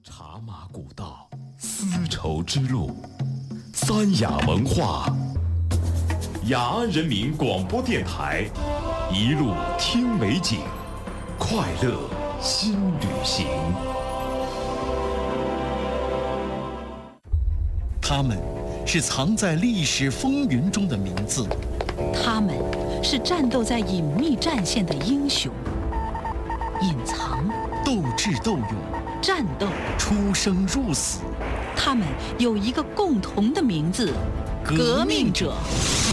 茶马古道，丝绸之路，三雅文化，雅安人民广播电台，一路听美景，快乐新旅行。 他们是藏在历史风云中的名字， 他们是战斗在隐秘战线的英雄，隐藏、 斗智斗勇、 战斗、 出生入死。 他们有一个共同的名字：革命者。